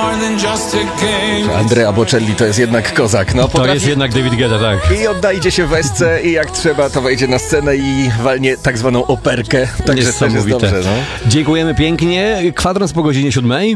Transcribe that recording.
Andrea Bocelli to jest jednak kozak. No, To jest jednak David Guetta, tak. I odnajdzie się w esce i jak trzeba, to wejdzie na scenę i walnie tak zwaną operkę. Także też jest Niesamowite. dobrze, no. Dziękujemy pięknie. Kwadrans po godzinie 7.